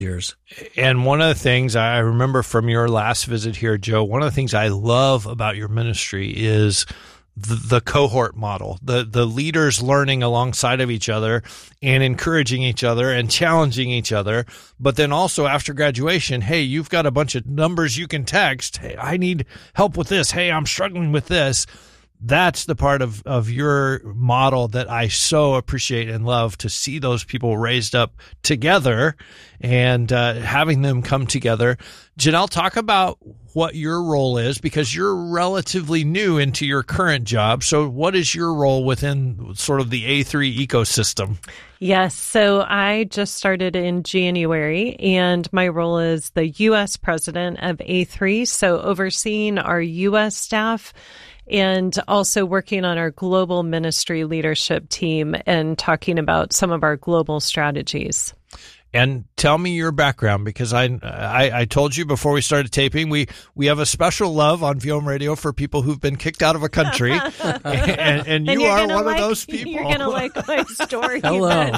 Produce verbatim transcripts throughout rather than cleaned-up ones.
years. And one of the things I remember from your last visit here, Joe, one of the things I love about your ministry is the, the cohort model, the, the leaders learning alongside of each other and encouraging each other and challenging each other. But then also after graduation, hey, you've got a bunch of numbers you can text. Hey, I need help with this. Hey, I'm struggling with this. That's the part of, of your model that I so appreciate and love, to see those people raised up together and uh, having them come together. Janelle, talk about what your role is, because you're relatively new into your current job. So what is your role within sort of the A three ecosystem? Yes. So I just started in January, and my role is the U S president of A three. So overseeing our U S staff and also working on our global ministry leadership team and talking about some of our global strategies. And tell me your background, because I, I I told you before we started taping, we we have a special love on V O M Radio for people who've been kicked out of a country, and, and you and are one like, of those people. You're going to like my story. Hello.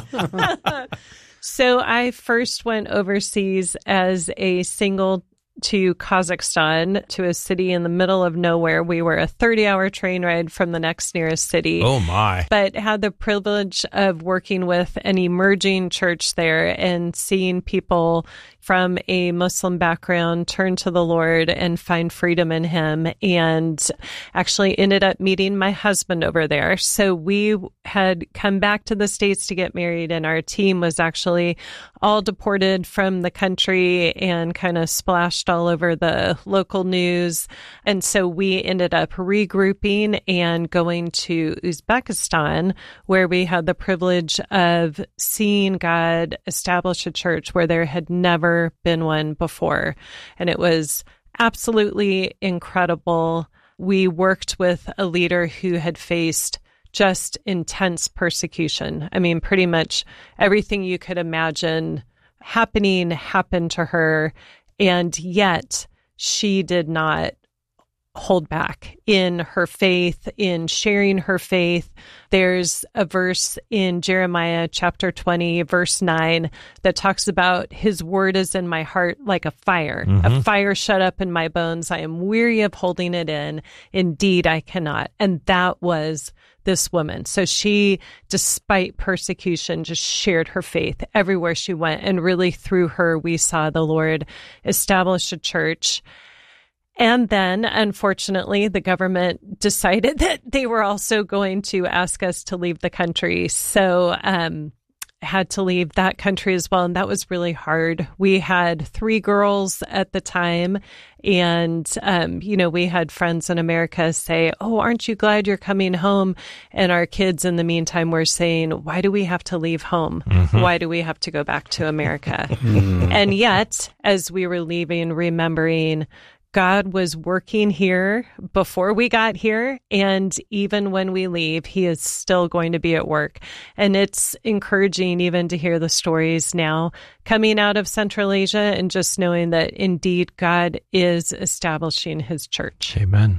So I first went overseas as a single to Kazakhstan, to a city in the middle of nowhere. We were a thirty-hour train ride from the next nearest city. Oh, my. But had the privilege of working with an emerging church there and seeing people from a Muslim background turn to the Lord and find freedom in Him, and actually ended up meeting my husband over there. So we had come back to the States to get married, and our team was actually all deported from the country and kind of splashed all over the local news. And so we ended up regrouping and going to Uzbekistan, where we had the privilege of seeing God establish a church where there had never been one before. And it was absolutely incredible. We worked with a leader who had faced just intense persecution. I mean, pretty much everything you could imagine happening happened to her. And yet she did not hold back in her faith, in sharing her faith. There's a verse in Jeremiah chapter twenty, verse nine, that talks about His word is in my heart like a fire, mm-hmm. a fire shut up in my bones. I am weary of holding it in. Indeed, I cannot. And that was this woman. So she, despite persecution, just shared her faith everywhere she went. And really through her, we saw the Lord establish a church. And then, unfortunately, the government decided that they were also going to ask us to leave the country. So um had to leave that country as well. And that was really hard. We had three girls at the time. And, um, you know, we had friends in America say, oh, aren't you glad you're coming home? And our kids in the meantime were saying, why do we have to leave home? Mm-hmm. Why do we have to go back to America? Mm-hmm. And yet, as we were leaving, remembering God was working here before we got here, and even when we leave, He is still going to be at work. And it's encouraging even to hear the stories now coming out of Central Asia, and just knowing that indeed God is establishing His church. Amen.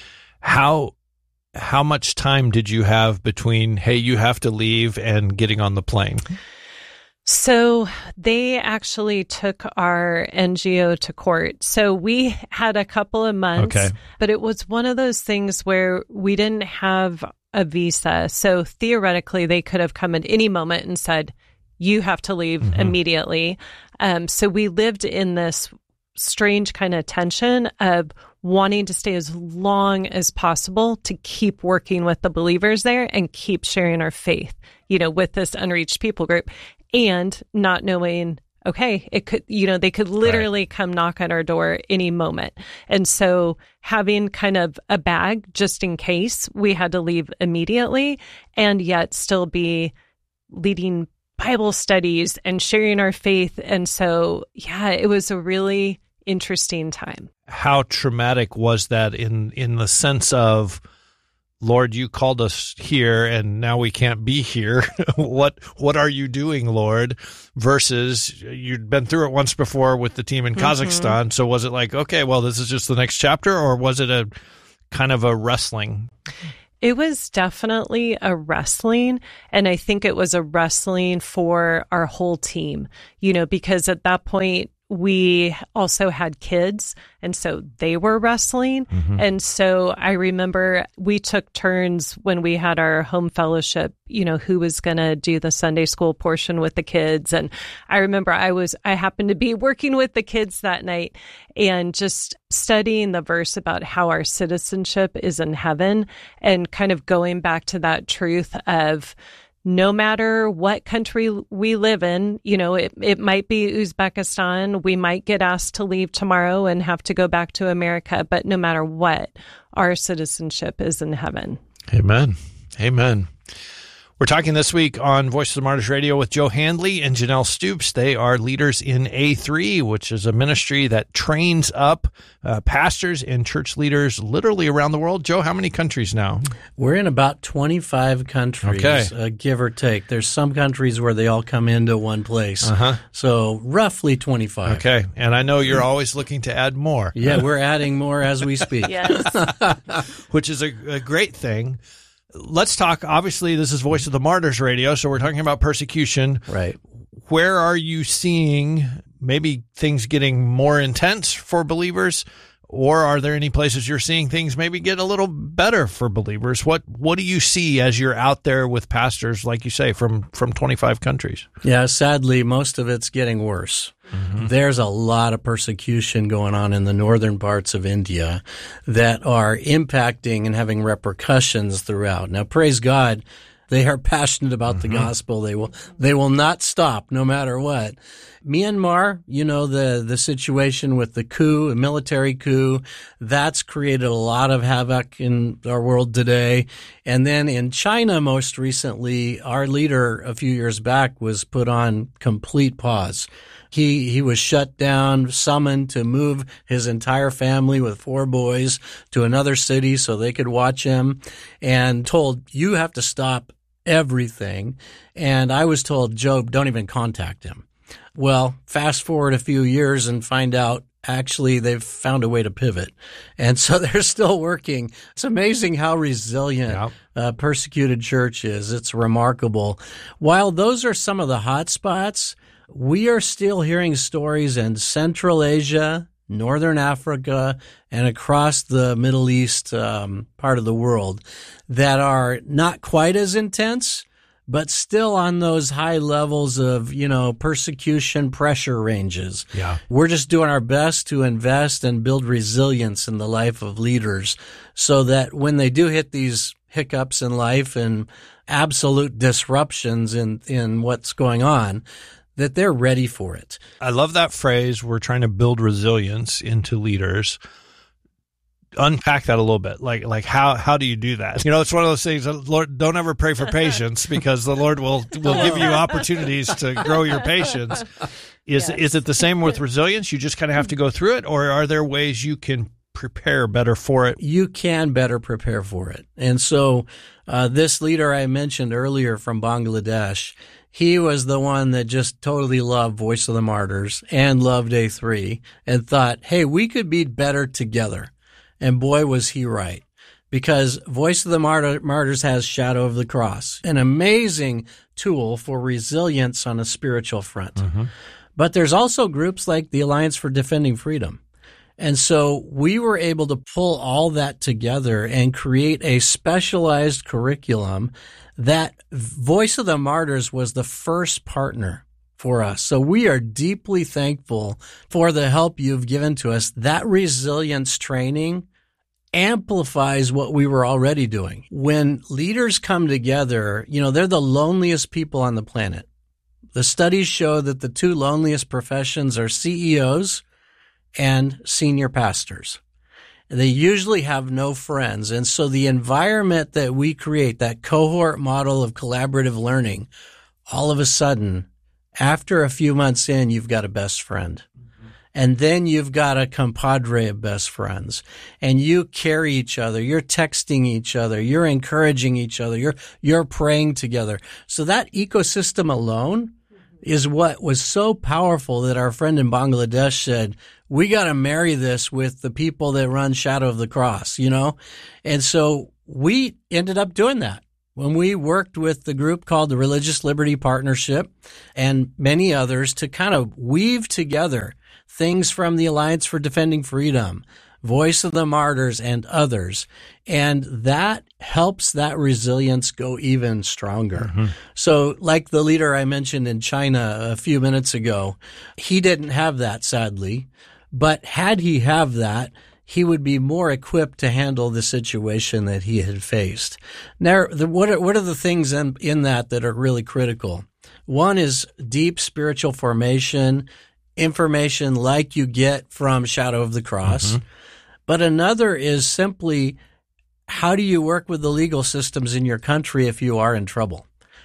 How how much time did you have between, hey, you have to leave, and getting on the plane? So they actually took our N G O to court. So we had a couple of months, okay. But it was one of those things where we didn't have a visa. So theoretically, they could have come at any moment and said, you have to leave mm-hmm. immediately. Um, so we lived in this strange kind of tension of wanting to stay as long as possible to keep working with the believers there and keep sharing our faith, you know, with this unreached people group. And not knowing, okay, it could, you know, they could literally right. come knock on our door any moment. And so having kind of a bag just in case, we had to leave immediately, and yet still be leading Bible studies and sharing our faith. And so, yeah, it was a really interesting time. How traumatic was that in, in the sense of, Lord, you called us here and now we can't be here. What what are you doing, Lord? Versus you'd been through it once before with the team in mm-hmm. Kazakhstan. So was it like, okay, well, this is just the next chapter, or was it a kind of a wrestling? It was definitely a wrestling, and I think it was a wrestling for our whole team, you know, because at that point, we also had kids, and so they were wrestling. Mm-hmm. And so I remember we took turns when we had our home fellowship, you know, who was going to do the Sunday school portion with the kids. And I remember I was, I happened to be working with the kids that night and just studying the verse about how our citizenship is in heaven and kind of going back to that truth of, no matter what country we live in, you know, it, it might be Uzbekistan. We might get asked to leave tomorrow and have to go back to America. But no matter what, our citizenship is in heaven. Amen. Amen. We're talking this week on Voice of the Martyrs Radio with Joe Handley and Janelle Stoops. They are leaders in A three, which is a ministry that trains up uh, pastors and church leaders literally around the world. Joe, how many countries now? We're in about twenty-five countries, okay. uh, give or take. There's some countries where they all come into one place. Uh-huh. So roughly twenty-five. Okay. And I know you're always looking to add more. Yeah, we're adding more as we speak. Yes. Which is a, a great thing. Let's talk. Obviously, this is Voice of the Martyrs Radio, so we're talking about persecution. Right. Where are you seeing maybe things getting more intense for believers, or are there any places you're seeing things maybe get a little better for believers? What What do you see as you're out there with pastors, like you say, from, from twenty-five countries? Yeah, sadly, most of it's getting worse. Mm-hmm. There's a lot of persecution going on in the northern parts of India that are impacting and having repercussions throughout. Now, praise God, they are passionate about mm-hmm. the gospel. They will they will not stop no matter what. Myanmar, you know, the, the situation with the coup, a military coup, that's created a lot of havoc in our world today. And then in China, most recently, our leader a few years back was put on complete pause. He he was shut down, summoned to move his entire family with four boys to another city so they could watch him, and told, you have to stop everything. And I was told, Job, don't even contact him. Well, fast forward a few years and find out actually they've found a way to pivot. And so they're still working. It's amazing how resilient yeah. uh, persecuted church is. It's remarkable. While those are some of the hot spots, we are still hearing stories in Central Asia, Northern Africa, and across the Middle East um, part of the world that are not quite as intense, but still on those high levels of, you know, persecution pressure ranges. Yeah. We're just doing our best to invest and build resilience in the life of leaders so that when they do hit these hiccups in life and absolute disruptions in, in what's going on, that they're ready for it. I love that phrase. We're trying to build resilience into leaders. Unpack that a little bit. Like, like how, how do you do that? You know, it's one of those things, Lord, don't ever pray for patience because the Lord will, will give you opportunities to grow your patience. Is, yes. is it the same with resilience? You just kind of have to go through it, or are there ways you can prepare better for it? You can better prepare for it. And so, uh, this leader I mentioned earlier from Bangladesh, he was the one that just totally loved Voice of the Martyrs and loved A three and thought, hey, we could be better together. And boy, was he right. Because Voice of the Martyrs has Shadow of the Cross, an amazing tool for resilience on a spiritual front. Mm-hmm. But there's also groups like the Alliance for Defending Freedom. And so we were able to pull all that together and create a specialized curriculum that Voice of the Martyrs was the first partner for us. So we are deeply thankful for the help you've given to us. That resilience training amplifies what we were already doing. When leaders come together, you know, they're the loneliest people on the planet. The studies show that the two loneliest professions are C E Os and senior pastors. They usually have no friends. And so the environment that we create, that cohort model of collaborative learning, all of a sudden, after a few months in, you've got a best friend. Mm-hmm. And then you've got a compadre of best friends. And you carry each other. You're texting each other. You're encouraging each other. You're, you're praying together. So that ecosystem alone is what was so powerful that our friend in Bangladesh said, we got to marry this with the people that run Shadow of the Cross, you know? And so we ended up doing that. When we worked with the group called the Religious Liberty Partnership and many others to kind of weave together things from the Alliance for Defending Freedom, Voice of the Martyrs, and others. And that helps that resilience go even stronger. Mm-hmm. So like the leader I mentioned in China a few minutes ago, he didn't have that, sadly. But had he have that, he would be more equipped to handle the situation that he had faced. Now, the, what are, what are the things in, in that that are really critical? One is deep spiritual formation, information like you get from Shadow of the Cross. Mm-hmm. But another is simply, how do you work with the legal systems in your country if you are in trouble?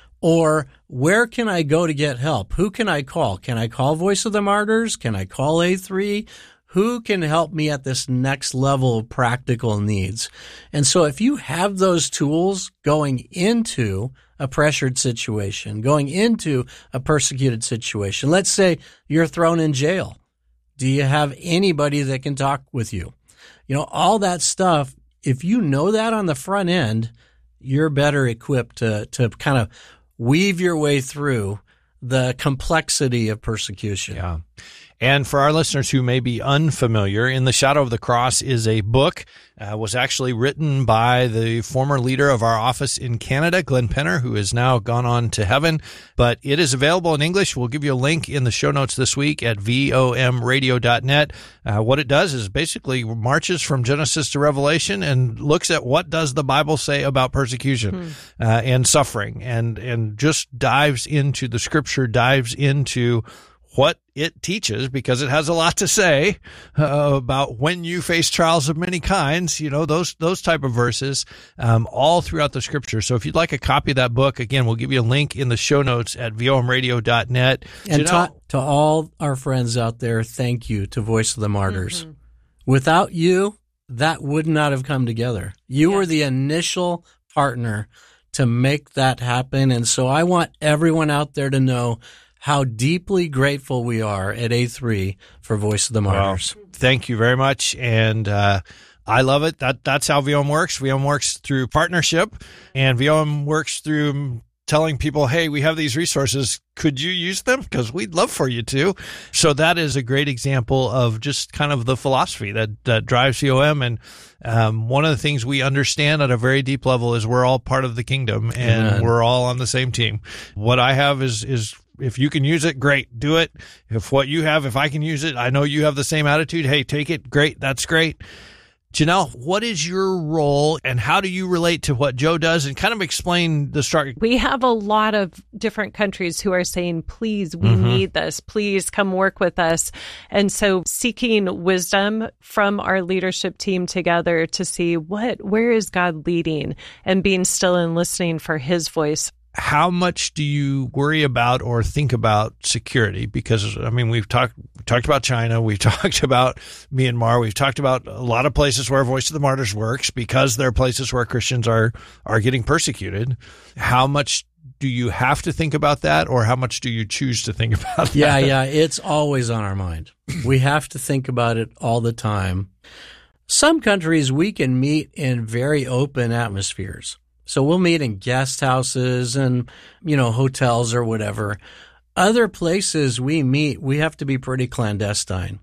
Or where can I go to get help? Who can I call? Can I call Voice of the Martyrs? Can I call A three? Who can help me at this next level of practical needs? And so if you have those tools going into a pressured situation, going into a persecuted situation, let's say you're thrown in jail. Do you have anybody that can talk with you? You know, all that stuff, if you know that on the front end, you're better equipped to, to kind of weave your way through the complexity of persecution. Yeah. And for our listeners who may be unfamiliar, In the Shadow of the Cross is a book, uh, was actually written by the former leader of our office in Canada, Glenn Penner, who has now gone on to heaven. But it is available in English. We'll give you a link in the show notes this week at V O M radio dot net. Uh, what it does is basically marches from Genesis to Revelation and looks at what does the Bible say about persecution hmm. uh, and suffering, and, and just dives into the Scripture, dives into what it teaches, because it has a lot to say uh, about when you face trials of many kinds, you know, those those type of verses um, all throughout the Scripture. So if you'd like a copy of that book, again, we'll give you a link in the show notes at V O M radio dot net. And to, to all our friends out there, thank you to Voice of the Martyrs. Mm-hmm. Without you, that would not have come together. You yes. were the initial partner to make that happen. And so I want everyone out there to know how deeply grateful we are at A three for Voice of the Martyrs. Well, thank you very much. And uh, I love it. That That's how V O M works. V O M works through partnership, and V O M works through telling people, hey, we have these resources. Could you use them? Because we'd love for you to. So that is a great example of just kind of the philosophy that, that drives V O M. And um, one of the things we understand at a very deep level is we're all part of the kingdom, and Amen. We're all on the same team. What I have is is if you can use it, great, do it. If what you have, if I can use it, I know you have the same attitude. Hey, take it. Great. That's great. Janelle, what is your role and how do you relate to what Joe does, and kind of explain the struggle? We have a lot of different countries who are saying, please, we mm-hmm. need this. Please come work with us. And so seeking wisdom from our leadership team together to see what, where is God leading, and being still and listening for his voice. How much do you worry about or think about security? Because, I mean, we've talked we talked about China, we've talked about Myanmar, we've talked about a lot of places where Voice of the Martyrs works, because there are places where Christians are, are getting persecuted. How much do you have to think about that, or how much do you choose to think about that? Yeah, yeah, it's always on our mind. We have to think about it all the time. Some countries we can meet in very open atmospheres. So we'll meet in guest houses and, you know, hotels or whatever. Other places we meet, we have to be pretty clandestine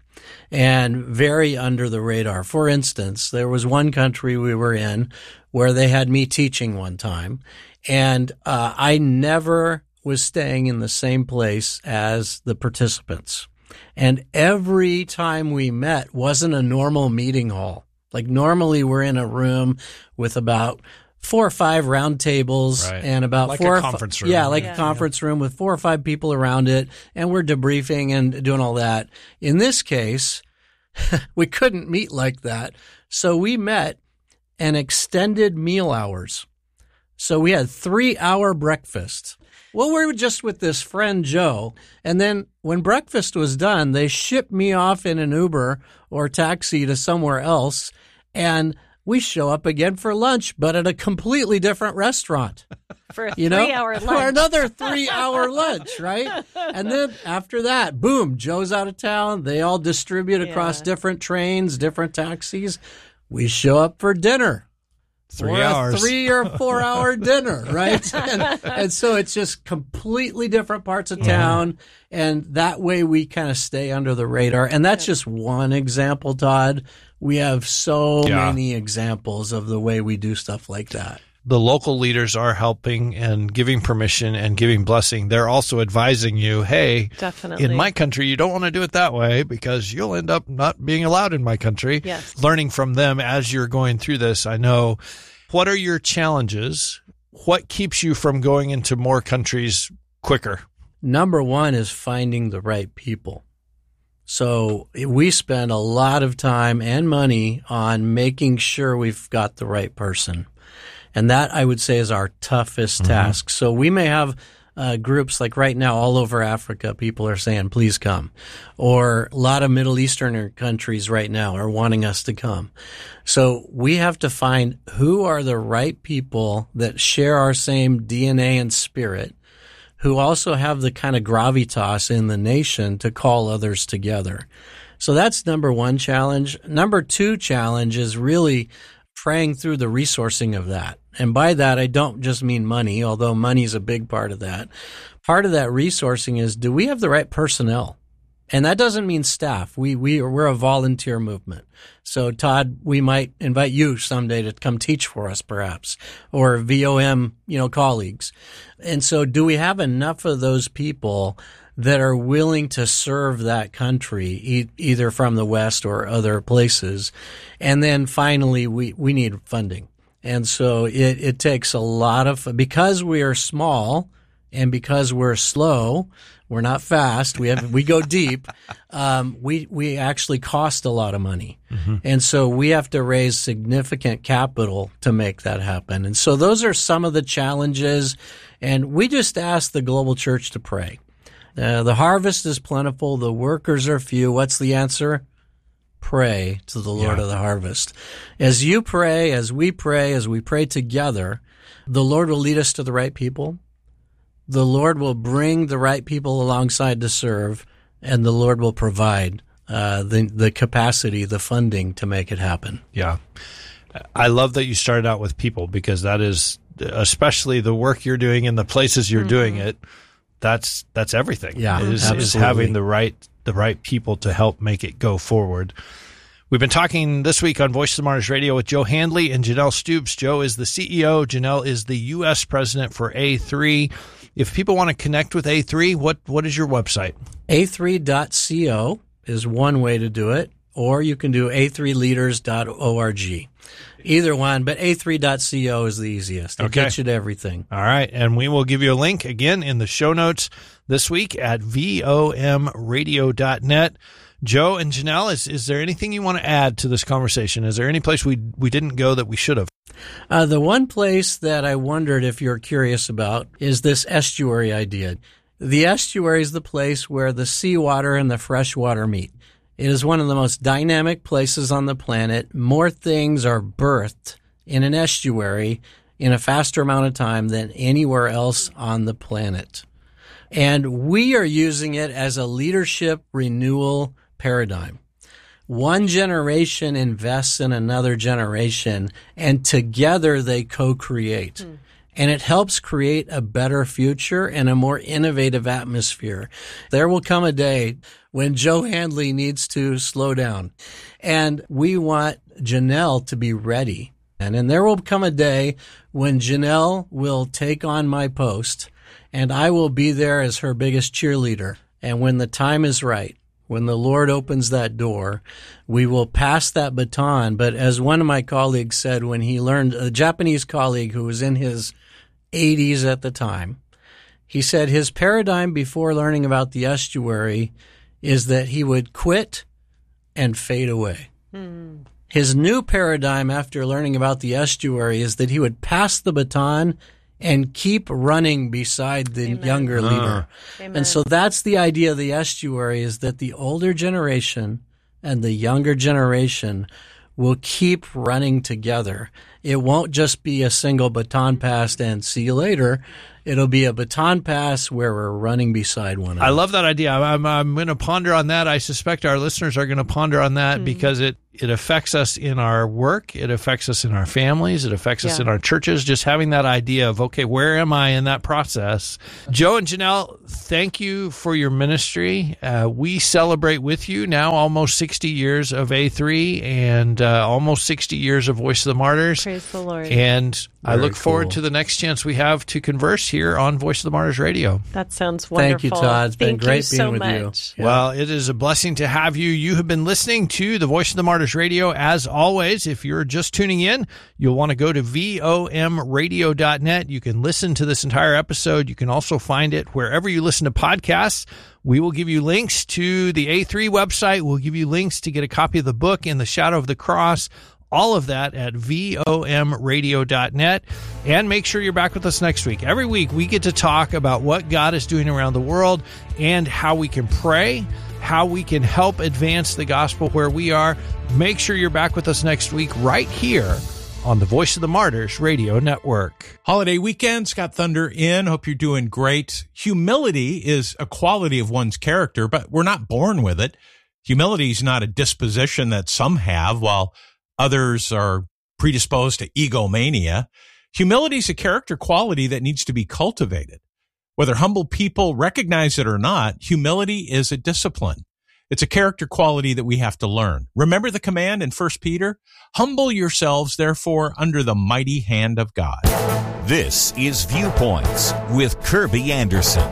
and very under the radar. For instance, there was one country we were in where they had me teaching one time, and uh, I never was staying in the same place as the participants. And every time we met wasn't a normal meeting hall. Like normally we're in a room with about four or five round tables right. and about like four a conference fi- room. Yeah, like yeah. a conference room with four or five people around it, and we're debriefing and doing all that. In this case, we couldn't meet like that. So we met and extended meal hours. So we had three hour breakfast. Well, we were just with this friend, Joe. And then when breakfast was done, they shipped me off in an Uber or taxi to somewhere else. And we show up again for lunch, but at a completely different restaurant. For a you know? three-hour lunch. For another three-hour lunch, right? And then after that, boom, Joe's out of town. They all distribute across yeah. different trains, different taxis. We show up for dinner. Three or hours. a three or four hour dinner, right? And, and so it's just completely different parts of town. Yeah. And that way we kind of stay under the radar. And that's just one example, Todd. We have so yeah. many examples of the way we do stuff like that. The local leaders are helping and giving permission and giving blessing. They're also advising you, hey, definitely, in my country, you don't want to do it that way because you'll end up not being allowed in my country. Yes. Learning from them as you're going through this. I know. What are your challenges? What keeps you from going into more countries quicker? Number one is finding the right people. So we spend a lot of time and money on making sure we've got the right person. And that, I would say, is our toughest mm-hmm. task. So we may have uh, groups like right now all over Africa, people are saying, please come. Or a lot of Middle Eastern countries right now are wanting us to come. So we have to find who are the right people that share our same D N A and spirit, who also have the kind of gravitas in the nation to call others together. So that's number one challenge. Number two challenge is really praying through the resourcing of that. And by that, I don't just mean money, although money is a big part of that. Part of that resourcing is, do we have the right personnel? And that doesn't mean staff. We, we, we're a volunteer movement. So, Todd, we might invite you someday to come teach for us, perhaps, or V O M, you know, colleagues. And so do we have enough of those people that are willing to serve that country, e- either from the West or other places? And then finally, we, we need funding. And so it, it takes a lot of, because we are small and because we're slow, we're not fast, we have, we go deep, um, we, we actually cost a lot of money. Mm-hmm. And so we have to raise significant capital to make that happen. And so those are some of the challenges. And we just ask the global church to pray. Uh, the harvest is plentiful, the workers are few. What's the answer? Pray to the Lord yeah. of the harvest. As you pray, as we pray, as we pray together, the Lord will lead us to the right people. The Lord will bring the right people alongside to serve, and the Lord will provide uh, the the capacity, the funding to make it happen. Yeah. I love that you started out with people, because that is, especially the work you're doing in the places you're mm-hmm. doing it, that's that's everything. Yeah, is, is having the right the right people to help make it go forward. We've been talking this week on Voice of the Martyrs Radio with Joe Handley and Janelle Stoops. Joe is the C E O. Janelle is the U S president for A three. If people want to connect with A three, what what is your website? A three dot co is one way to do it, or you can do a three leaders dot org. Either one, but a three dot co is the easiest. It okay. gets you to everything. All right, and we will give you a link again in the show notes this week at V O M radio dot net. Joe and Janelle, is, is there anything you want to add to this conversation? Is there any place we we didn't go that we should have? Uh, the one place that I wondered if you're curious about is this estuary idea. The estuary is the place where the seawater and the fresh water meet. It is one of the most dynamic places on the planet. More things are birthed in an estuary in a faster amount of time than anywhere else on the planet. And we are using it as a leadership renewal paradigm. One generation invests in another generation, and together they co-create. Hmm. And it helps create a better future and a more innovative atmosphere. There will come a day when Joe Handley needs to slow down. And we want Janelle to be ready. And then there will come a day when Janelle will take on my post, and I will be there as her biggest cheerleader. And when the time is right, when the Lord opens that door, we will pass that baton. But as one of my colleagues said when he learned, a Japanese colleague who was in his eighties at the time, he said his paradigm before learning about the estuary is that he would quit and fade away. Hmm. His new paradigm after learning about the estuary is that he would pass the baton and keep running beside the Amen. Younger uh, leader. Amen. And so that's the idea of the estuary, is that the older generation and the younger generation will keep running together. it won't just be a single baton pass and see you later. It'll be a baton pass where we're running beside one another. I love that idea. I'm, I'm going to ponder on that. I suspect our listeners are going to ponder on that mm-hmm. because it, it affects us in our work. It affects us in our families. It affects yeah. us in our churches. Just having that idea of, okay, where am I in that process? Joe and Janelle, thank you for your ministry. Uh, we celebrate with you now almost sixty years of A three and uh, almost sixty years of Voice of the Martyrs. Praise the Lord. And Very I look cool. forward to the next chance we have to converse here on Voice of the Martyrs Radio. That sounds wonderful. Thank you, Todd. It's been Thank great you being so with much. you. Yeah. Well, it is a blessing to have you. You have been listening to the Voice of the Martyrs Radio. As always, if you're just tuning in, you'll want to go to V O M radio dot net. You can listen to this entire episode. You can also find it wherever you listen to podcasts. We will give you links to the A three website. We'll give you links to get a copy of the book, In the Shadow of the Cross. All of that at V O M radio dot net. And make sure you're back with us next week. Every week, we get to talk about what God is doing around the world and how we can pray, how we can help advance the gospel where we are. Make sure you're back with us next week right here on the Voice of the Martyrs Radio Network. Holiday weekend, Scott Thunder in. Hope you're doing great. Humility is a quality of one's character, but we're not born with it. Humility is not a disposition that some have, while others are predisposed to egomania. Humility is a character quality that needs to be cultivated. Whether humble people recognize it or not, humility is a discipline. It's a character quality that we have to learn. Remember the command in First Peter? Humble yourselves, therefore, under the mighty hand of God. This is Viewpoints with Kirby Anderson.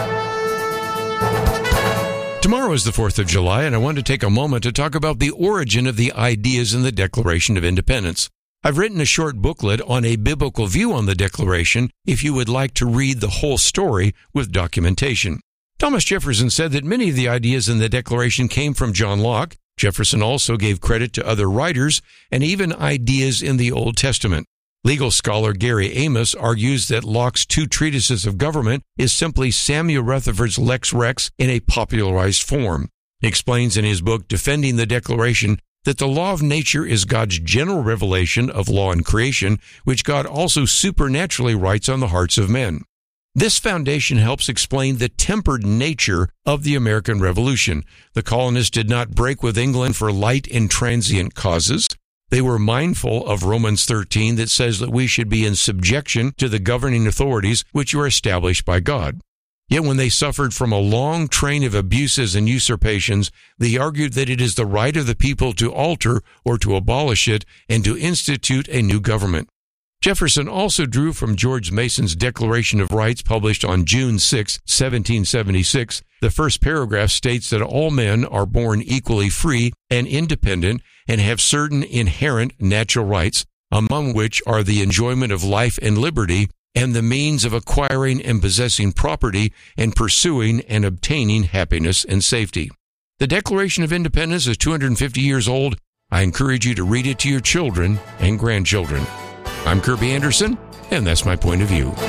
Tomorrow is the fourth of July, and I want to take a moment to talk about the origin of the ideas in the Declaration of Independence. I've written a short booklet on a biblical view on the Declaration if you would like to read the whole story with documentation. Thomas Jefferson said that many of the ideas in the Declaration came from John Locke. Jefferson also gave credit to other writers and even ideas in the Old Testament. Legal scholar Gary Amos argues that Locke's two treatises of government is simply Samuel Rutherford's Lex Rex in a popularized form. He explains in his book Defending the Declaration that the law of nature is God's general revelation of law and creation, which God also supernaturally writes on the hearts of men. This foundation helps explain the tempered nature of the American Revolution. The colonists did not break with England for light and transient causes. They were mindful of Romans thirteen that says that we should be in subjection to the governing authorities which are established by God. Yet when they suffered from a long train of abuses and usurpations, they argued that it is the right of the people to alter or to abolish it and to institute a new government. Jefferson also drew from George Mason's Declaration of Rights published on June sixth, seventeen seventy-six. The first paragraph states that all men are born equally free and independent and have certain inherent natural rights, among which are the enjoyment of life and liberty and the means of acquiring and possessing property and pursuing and obtaining happiness and safety. The Declaration of Independence is two hundred fifty years old. I encourage you to read it to your children and grandchildren. I'm Kirby Anderson, and that's my point of view.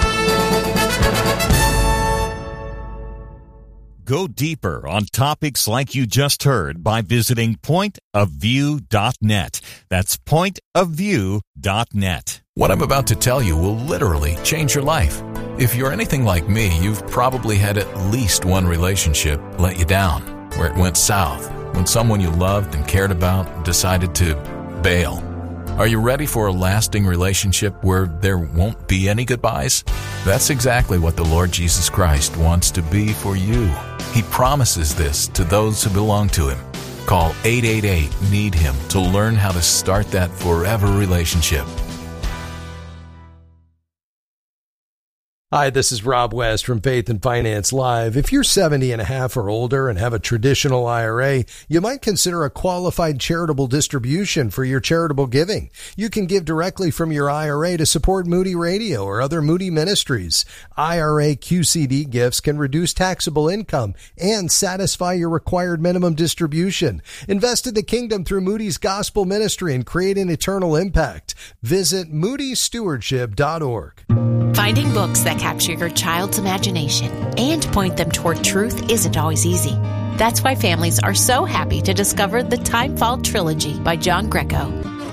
Go deeper on topics like you just heard by visiting point of view dot net. That's point of view dot net. What I'm about to tell you will literally change your life. If you're anything like me, you've probably had at least one relationship let you down, where it went south, when someone you loved and cared about decided to bail. Are you ready for a lasting relationship where there won't be any goodbyes? That's exactly what the Lord Jesus Christ wants to be for you. He promises this to those who belong to Him. Call eight eight eight, need him to learn how to start that forever relationship. Hi, this is Rob West from Faith and Finance Live. If you're seventy and a half or older and have a traditional I R A, you might consider a qualified charitable distribution for your charitable giving. You can give directly from your I R A to support Moody Radio or other Moody ministries. I R A Q C D gifts can reduce taxable income and satisfy your required minimum distribution. Invest in the kingdom through Moody's Gospel Ministry and create an eternal impact. Visit moody stewardship dot org. Finding books that capture your child's imagination and point them toward truth isn't always easy. That's why families are so happy to discover the Timefall Trilogy by John Greco.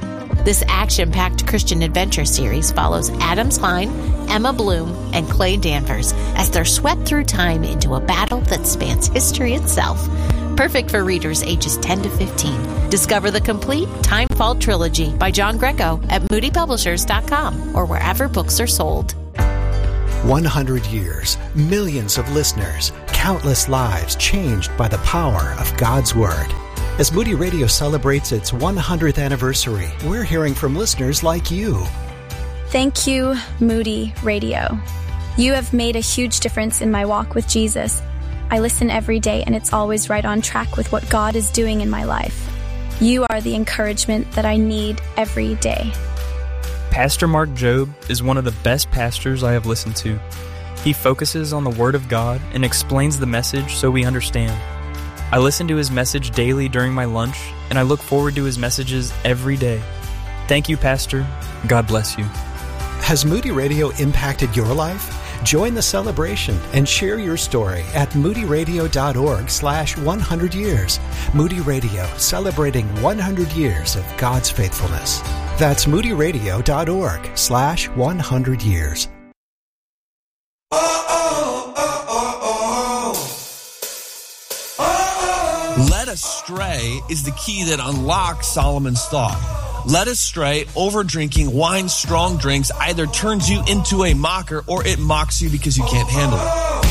This action-packed Christian adventure series follows Adam Klein, Emma Bloom, and Clay Danvers as they're swept through time into a battle that spans history itself. Perfect for readers ages ten to fifteen. Discover the complete Timefall trilogy by John Greco at moody publishers dot com or wherever books are sold. one hundred years, millions of listeners, countless lives changed by the power of God's Word. As Moody Radio celebrates its one hundredth anniversary, we're hearing from listeners like you. Thank you, Moody Radio. You have made a huge difference in my walk with Jesus. I listen every day, and it's always right on track with what God is doing in my life. You are the encouragement that I need every day. Pastor Mark Jobe is one of the best pastors I have listened to. He focuses on the Word of God and explains the message so we understand. I listen to his message daily during my lunch, and I look forward to his messages every day. Thank you, Pastor. God bless you. Has Moody Radio impacted your life? Join the celebration and share your story at moody radio dot org slash one hundred years. Moody Radio, celebrating one hundred years of God's faithfulness. That's moody radio dot org slash one hundred years. Oh, oh, oh, oh, oh. Oh, oh. Led astray is the key that unlocks Solomon's thought. Led astray, over drinking wine, strong drinks either turns you into a mocker or it mocks you because you can't handle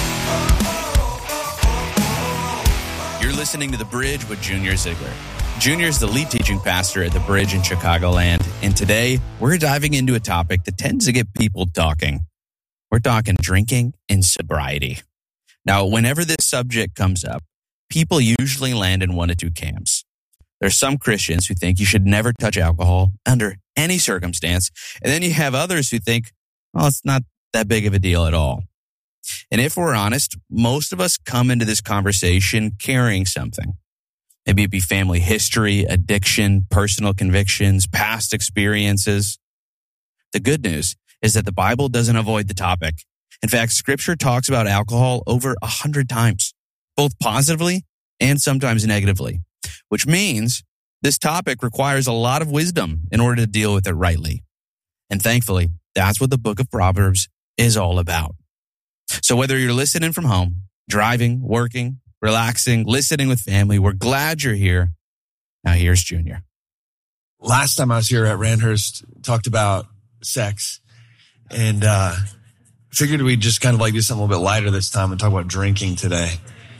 it. You're listening to The Bridge with Junior Ziegler. Junior is the lead teaching pastor at The Bridge in Chicagoland, and today we're diving into a topic that tends to get people talking. We're talking drinking and sobriety. Now, whenever this subject comes up, people usually land in one of two camps. There's some Christians who think you should never touch alcohol under any circumstance. And then you have others who think, well, it's not that big of a deal at all. And if we're honest, most of us come into this conversation carrying something. Maybe it be family history, addiction, personal convictions, past experiences. The good news is that the Bible doesn't avoid the topic. In fact, Scripture talks about alcohol over a hundred times, both positively and sometimes negatively. Which means this topic requires a lot of wisdom in order to deal with it rightly. And thankfully, that's what the book of Proverbs is all about. So whether you're listening from home, driving, working, relaxing, listening with family, we're glad you're here. Now here's Junior. Last time I was here at Randhurst, talked about sex, and uh figured we'd just kind of like do something a little bit lighter this time and talk about drinking today.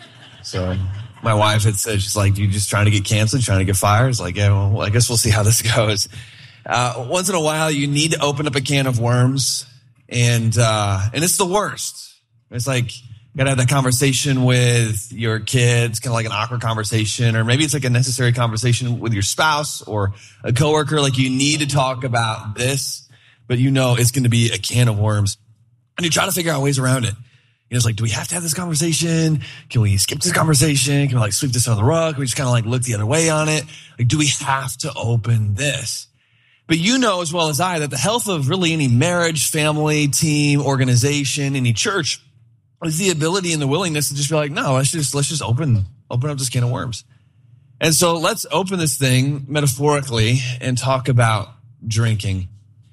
So my wife had said, she's like, you just trying to get canceled, trying to get fired? It's like, yeah, well, I guess we'll see how this goes. Uh, once in a while, you need to open up a can of worms, and uh, and it's the worst. It's like, you gotta have that conversation with your kids, kind of like an awkward conversation, or maybe it's like a necessary conversation with your spouse or a coworker. Like, you need to talk about this, but you know it's going to be a can of worms, and you're trying to figure out ways around it. You know, it's like, do we have to have this conversation? Can we skip this conversation? Can we like sweep this under the rug? Can we just kind of like look the other way on it? Like, do we have to open this? But you know as well as I that the health of really any marriage, family, team, organization, any church is the ability and the willingness to just be like, no, let's just, let's just open, open up this can of worms. And so let's open this thing metaphorically and talk about drinking.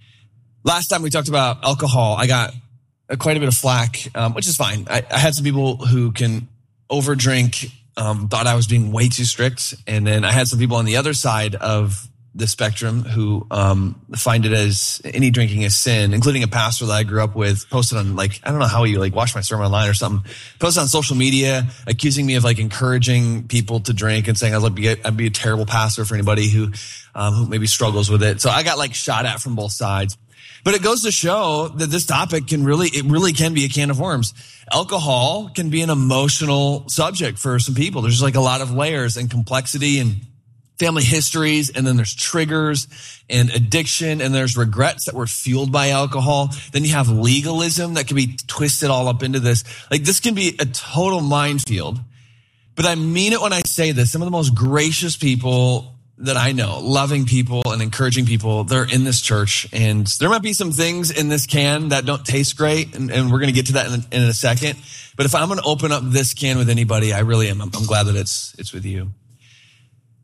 Last time we talked about alcohol, I got quite a bit of flack, um, which is fine. I, I had some people who can overdrink, um, thought I was being way too strict. And then I had some people on the other side of the spectrum who um, find it as any drinking as sin, including a pastor that I grew up with, posted on like, I don't know how you like watch my sermon online or something, posted on social media accusing me of like encouraging people to drink and saying I was like, be a, I'd be a terrible pastor for anybody who, um, who maybe struggles with it. So I got like shot at from both sides. But it goes to show that this topic can really, it really can be a can of worms. Alcohol can be an emotional subject for some people. There's just like a lot of layers and complexity and family histories, and then there's triggers and addiction, and there's regrets that were fueled by alcohol. Then you have legalism that can be twisted all up into this. Like, this can be a total minefield. But I mean it when I say this. Some of the most gracious people that I know, loving people and encouraging people, they're in this church, and there might be some things in this can that don't taste great, and, and we're going to get to that in, in a second. But if I'm going to open up this can with anybody, I really am. I'm, I'm glad that it's it's with you.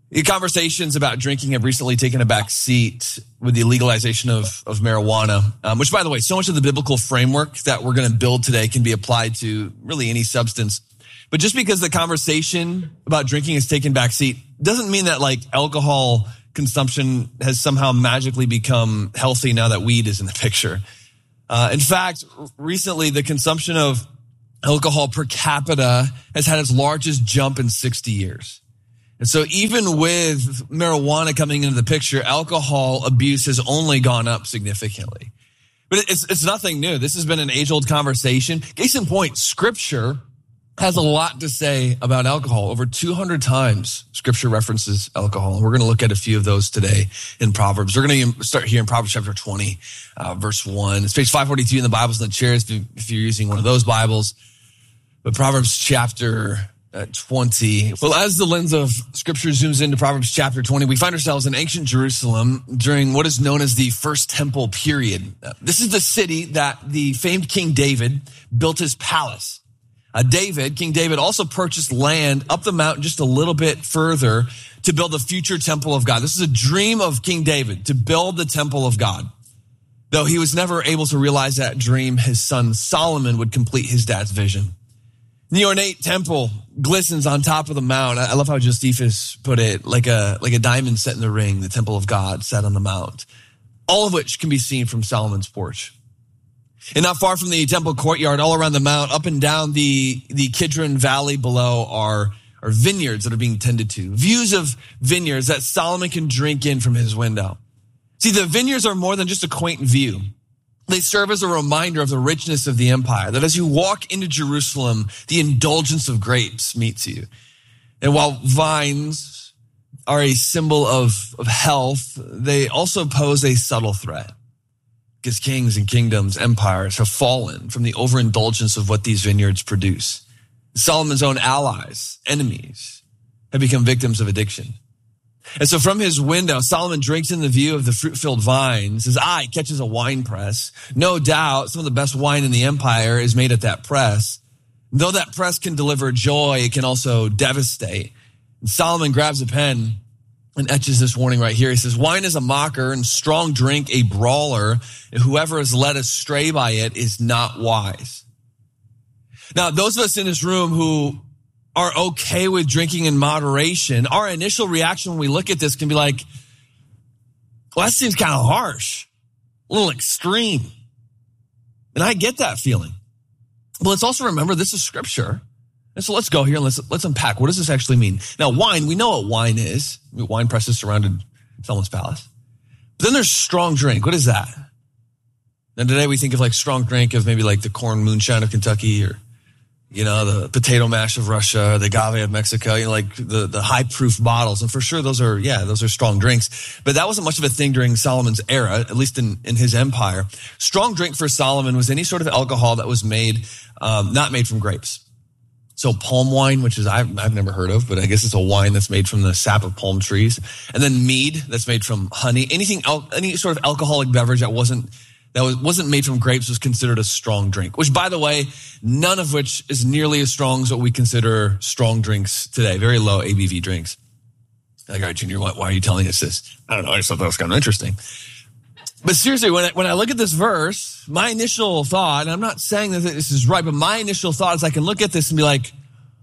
The conversations about drinking have recently taken a back seat with the legalization of, of marijuana, um, which, by the way, so much of the biblical framework that we're going to build today can be applied to really any substance. But just because the conversation about drinking has taken back seat doesn't mean that, like, alcohol consumption has somehow magically become healthy now that weed is in the picture. Uh, in fact, recently the consumption of alcohol per capita has had its largest jump in sixty years. And so even with marijuana coming into the picture, alcohol abuse has only gone up significantly. But it's, it's nothing new. This has been an age-old conversation. Case in point, Scripture has a lot to say about alcohol. Over two hundred times Scripture references alcohol. We're going to look at a few of those today in Proverbs. We're going to start here in Proverbs chapter twenty, uh, verse one. It's page five forty-two in the Bibles and the chairs if, you, if you're using one of those Bibles. But Proverbs chapter uh, twenty. Well, as the lens of Scripture zooms into Proverbs chapter twenty, we find ourselves in ancient Jerusalem during what is known as the First Temple period. Uh, this is the city that the famed King David built his palace. Uh, David, King David, also purchased land up the mountain just a little bit further to build the future temple of God. This is a dream of King David, to build the temple of God. Though he was never able to realize that dream, his son Solomon would complete his dad's vision. The ornate temple glistens on top of the mount. I love how Josephus put it, like a, like a diamond set in the ring, the temple of God set on the mount, all of which can be seen from Solomon's porch. And not far from the temple courtyard, all around the mount, up and down the, the Kidron Valley below are, are vineyards that are being tended to. Views of vineyards that Solomon can drink in from his window. See, the vineyards are more than just a quaint view. They serve as a reminder of the richness of the empire, that as you walk into Jerusalem, the indulgence of grapes meets you. And while vines are a symbol of, of health, they also pose a subtle threat. Because kings and kingdoms, empires have fallen from the overindulgence of what these vineyards produce. Solomon's own allies, enemies, have become victims of addiction. And so from his window, Solomon drinks in the view of the fruit-filled vines. His eye catches a wine press. No doubt some of the best wine in the empire is made at that press. Though that press can deliver joy, it can also devastate. And Solomon grabs a pen and etches this warning right here. He says, wine is a mocker and strong drink a brawler. And whoever is led astray by it is not wise. Now, those of us in this room who are okay with drinking in moderation, our initial reaction when we look at this can be like, well, that seems kind of harsh, a little extreme. And I get that feeling. But let's also remember this is Scripture. And so let's go here and let's let's unpack. What does this actually mean? Now, wine, we know what wine is. Wine presses surrounded Solomon's palace. But then there's strong drink. What is that? And today we think of like strong drink of maybe like the corn moonshine of Kentucky, or, you know, the potato mash of Russia, the agave of Mexico, you know, like the, the high proof bottles. And for sure, those are, yeah, those are strong drinks. But that wasn't much of a thing during Solomon's era, at least in, in his empire. Strong drink for Solomon was any sort of alcohol that was made, um, not made from grapes. So palm wine, which is I've, I've never heard of, but I guess it's a wine that's made from the sap of palm trees. And then mead that's made from honey. Anything, any sort of alcoholic beverage that wasn't that was, wasn't made from grapes was considered a strong drink. Which, by the way, none of which is nearly as strong as what we consider strong drinks today. Very low A B V drinks. Like, all right, Junior, why, why are you telling us this? I don't know. I just thought that was kind of interesting. But seriously, when I, when I look at this verse, my initial thought, and I'm not saying that this is right, but my initial thought is I can look at this and be like,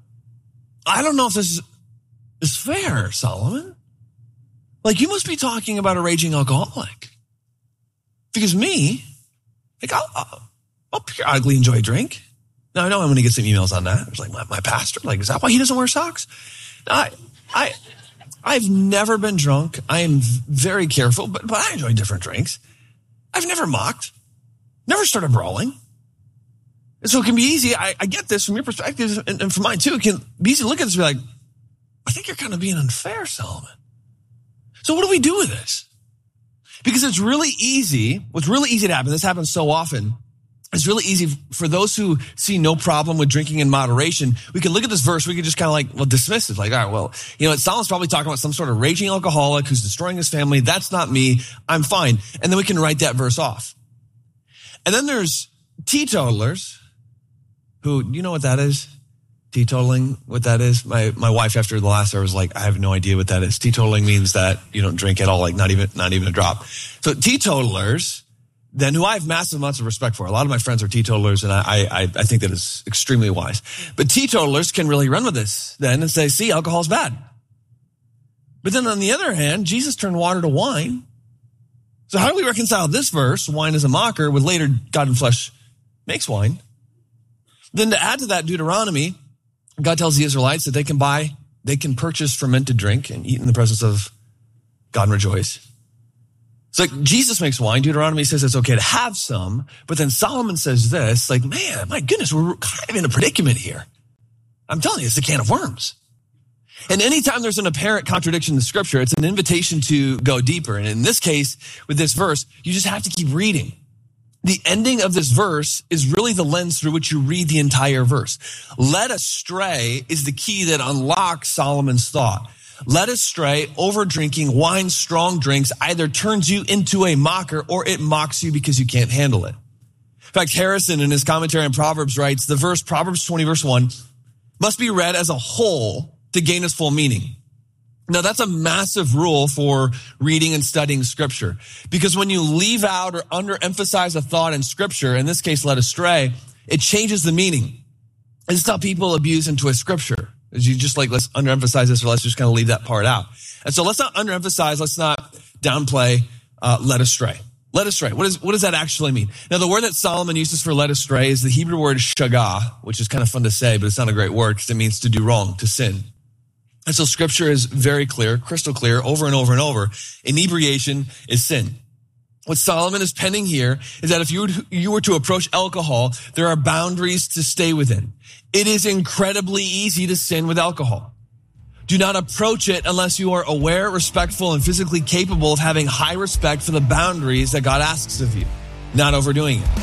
I don't know if this is, is fair, Solomon. Like, you must be talking about a raging alcoholic. Because me, like, I'll, I'll, I'll periodically enjoy a drink. Now, I know I'm going to get some emails on that. It's like, my, my pastor, like, is that why he doesn't wear socks? I, I, I've never been drunk. I am very careful, but, but I enjoy different drinks. I've never mocked, never started brawling. And so it can be easy. I, I get this from your perspective and, and from mine too. It can be easy to look at this and be like, I think you're kind of being unfair, Solomon. So what do we do with this? Because it's really easy. What's really easy to happen, this happens so often, it's really easy for those who see no problem with drinking in moderation. We can look at this verse. We can just kind of like, well, dismiss it. Like, all right, well, you know, Solomon's probably talking about some sort of raging alcoholic who's destroying his family. That's not me. I'm fine. And then we can write that verse off. And then there's teetotalers who, you know what that is? teetotaling, what that is? My my wife, after the last hour, was like, I have no idea what that is. Teetotaling means that you don't drink at all, like not even not even a drop. So teetotalers, then, who I have massive amounts of respect for. A lot of my friends are teetotalers, and I I, I think that is extremely wise. But teetotalers can really run with this then and say, see, alcohol's bad. But then on the other hand, Jesus turned water to wine. So how do we reconcile this verse, wine is a mocker, with later God in flesh makes wine? Then to add to that, Deuteronomy, God tells the Israelites that they can buy, they can purchase fermented drink and eat in the presence of God and rejoice. It's like Jesus makes wine. Deuteronomy says it's okay to have some, but then Solomon says this, like, man, my goodness, we're kind of in a predicament here. I'm telling you, it's a can of worms. And anytime there's an apparent contradiction in the scripture, it's an invitation to go deeper. And in this case, with this verse, you just have to keep reading. The ending of this verse is really the lens through which you read the entire verse. Led astray is the key that unlocks Solomon's thought. Led astray, over drinking wine, strong drinks, either turns you into a mocker or it mocks you because you can't handle it. In fact, Harrison in his commentary on Proverbs writes, the verse Proverbs twenty verse one must be read as a whole to gain its full meaning. Now, that's a massive rule for reading and studying scripture, because when you leave out or underemphasize a thought in scripture, in this case, led astray, it changes the meaning. And it's how people abuse and twist scripture. Is you just like, let's underemphasize this, or let's just kind of leave that part out. And so let's not underemphasize, let's not downplay, uh, led astray. Led astray. What is, what does that actually mean? Now, the word that Solomon uses for led astray is the Hebrew word shagah, which is kind of fun to say, but it's not a great word because it means to do wrong, to sin. And so scripture is very clear, crystal clear, over and over and over. Inebriation is sin. What Solomon is penning here is that if you were, to, you were to approach alcohol, there are boundaries to stay within. It is incredibly easy to sin with alcohol. Do not approach it unless you are aware, respectful, and physically capable of having high respect for the boundaries that God asks of you, not overdoing it.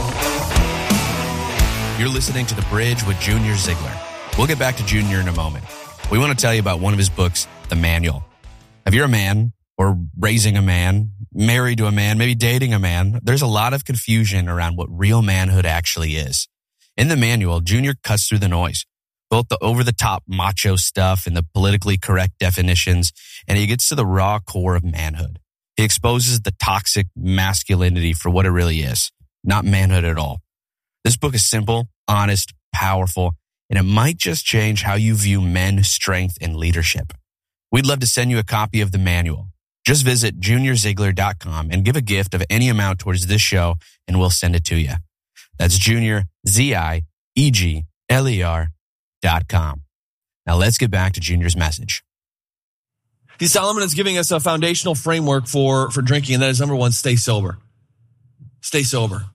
You're listening to The Bridge with Junior Ziegler. We'll get back to Junior in a moment. We want to tell you about one of his books, The Manual. If you're a man or raising a man, married to a man, maybe dating a man, there's a lot of confusion around what real manhood actually is. In The Manual, Junior cuts through the noise, both the over-the-top macho stuff and the politically correct definitions, and he gets to the raw core of manhood. He exposes the toxic masculinity for what it really is, not manhood at all. This book is simple, honest, powerful, and it might just change how you view men, strength, and leadership. We'd love to send you a copy of The Manual. Just visit junior ziegler dot com and give a gift of any amount towards this show, and we'll send it to you. That's Junior, Z I E G L E R dot com. Now let's get back to Junior's message. See, Solomon is giving us a foundational framework for, for drinking, and that is number one, stay sober. Stay sober.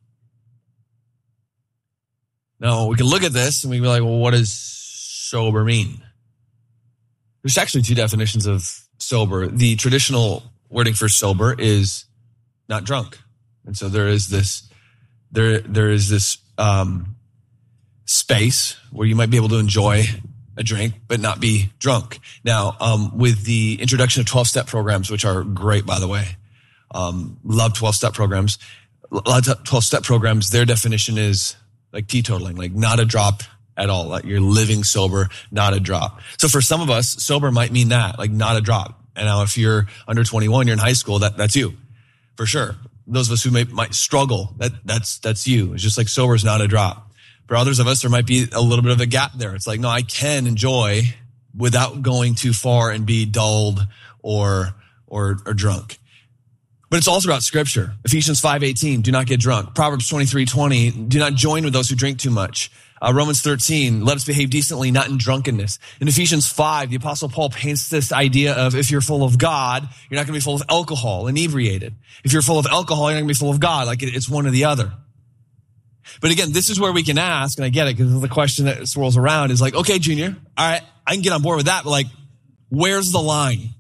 Now, we can look at this and we can be like, well, what does sober mean? There's actually two definitions of sober. The traditional wording for sober is not drunk. And so there is this, there, there is this, um, space where you might be able to enjoy a drink, but not be drunk. Now, um, with the introduction of twelve-step programs, which are great, by the way, um, love twelve-step programs. A lot of twelve-step programs, their definition is like teetotaling, like not a drop at all. Like you're living sober, not a drop. So for some of us, sober might mean that, like not a drop. And now if you're under twenty-one, you're in high school, that, that's you, for sure. Those of us who may, might struggle, that, that's, that's you. It's just like sober is not a drop. For others of us, there might be a little bit of a gap there. It's like, no, I can enjoy without going too far and be dulled or, or, or drunk. But it's all throughout scripture. Ephesians five eighteen, do not get drunk. Proverbs twenty-three twenty, do not join with those who drink too much. Uh, Romans thirteen, let us behave decently, not in drunkenness. In Ephesians five, the apostle Paul paints this idea of if you're full of God, you're not going to be full of alcohol, inebriated. If you're full of alcohol, you're not going to be full of God. Like it, it's one or the other. But again, this is where we can ask, and I get it because the question that swirls around is like, okay, Junior, all right, I can get on board with that, but like, where's the line?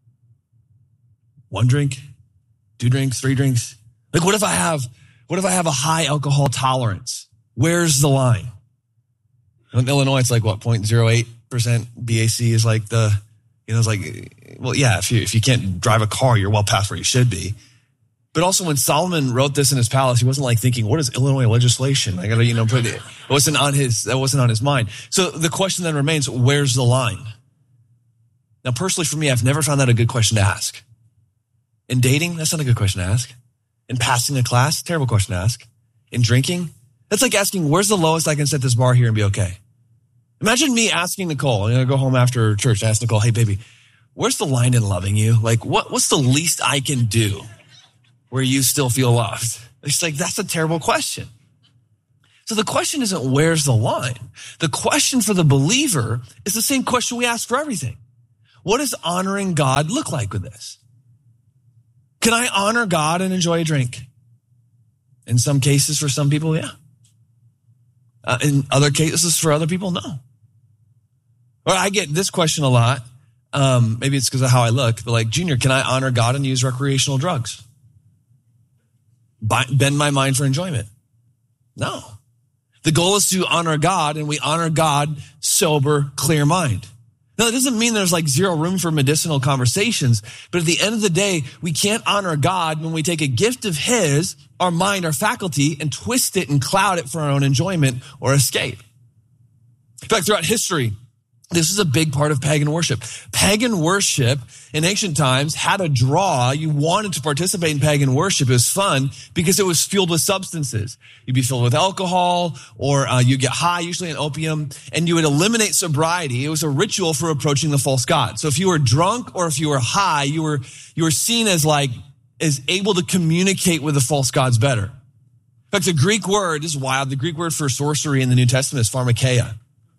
One drink? Two drinks, three drinks. Like, what if I have, what if I have a high alcohol tolerance? Where's the line? In Illinois, it's like what, zero point zero eight percent B A C is like the, you know, it's like, well, yeah, if you, if you can't drive a car, you're well past where you should be. But also when Solomon wrote this in his palace, he wasn't like thinking, what is Illinois legislation? I gotta, you know, put it, it wasn't on his, that wasn't on his mind. So the question then remains, where's the line? Now, personally for me, I've never found that a good question to ask. In dating, that's not a good question to ask. In passing a class, terrible question to ask. In drinking, that's like asking, where's the lowest I can set this bar here and be okay? Imagine me asking Nicole, I'm gonna go home after church and ask Nicole, hey baby, where's the line in loving you? Like, what, what's the least I can do where you still feel loved? It's like, that's a terrible question. So the question isn't where's the line? The question for the believer is the same question we ask for everything. What does honoring God look like with this? Can I honor God and enjoy a drink? In some cases, for some people, yeah. Uh, in other cases, for other people, no. Or I get this question a lot. Um, maybe it's because of how I look, but like, Junior, can I honor God and use recreational drugs? Bend my mind for enjoyment? No. The goal is to honor God, and we honor God sober, clear mind. Now, it doesn't mean there's like zero room for medicinal conversations, but at the end of the day, we can't honor God when we take a gift of his, our mind, our faculty, and twist it and cloud it for our own enjoyment or escape. In fact, throughout history, this is a big part of pagan worship. Pagan worship in ancient times had a draw. You wanted to participate in pagan worship. It was fun because it was fueled with substances. You'd be filled with alcohol, or uh, you get high, usually in opium, and you would eliminate sobriety. It was a ritual for approaching the false god. So if you were drunk or if you were high, you were you were seen as like as able to communicate with the false gods better. In fact, the Greek word is wild. The Greek word for sorcery in the New Testament is pharmakeia.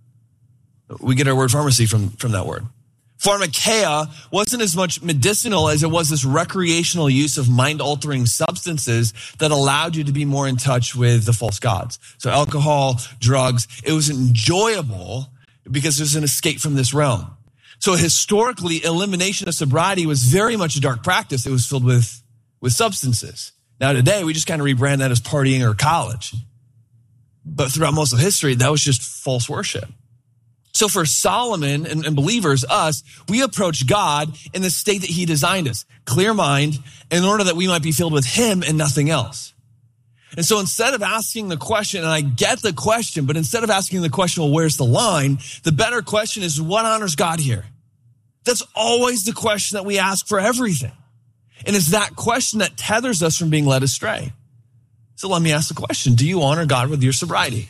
We get our word pharmacy from, from that word. Pharmakeia wasn't as much medicinal as it was this recreational use of mind-altering substances that allowed you to be more in touch with the false gods. So alcohol, drugs, it was enjoyable because it was an escape from this realm. So historically, elimination of sobriety was very much a dark practice. It was filled with, with substances. Now today, we just kind of rebrand that as partying or college. But throughout most of history, that was just false worship. So for Solomon and, and believers, us, we approach God in the state that he designed us, clear mind, in order that we might be filled with him and nothing else. And so instead of asking the question, and I get the question, but instead of asking the question, well, where's the line? The better question is, what honors God here? That's always the question that we ask for everything. And it's that question that tethers us from being led astray. So let me ask the question, do you honor God with your sobriety?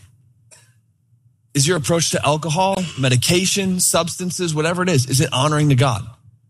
Is your approach to alcohol, medication, substances, whatever it is, is it honoring to God?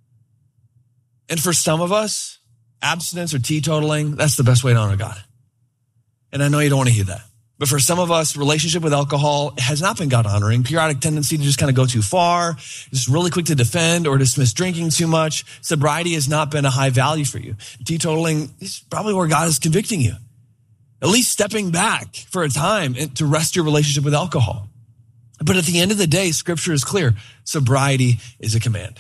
And for some of us, abstinence or teetotaling, that's the best way to honor God. And I know you don't want to hear that. But for some of us, relationship with alcohol has not been God honoring. Periodic tendency to just kind of go too far, just really quick to defend or dismiss drinking too much. Sobriety has not been a high value for you. Teetotaling is probably where God is convicting you. At least stepping back for a time to rest your relationship with alcohol. But at the end of the day, scripture is clear. Sobriety is a command.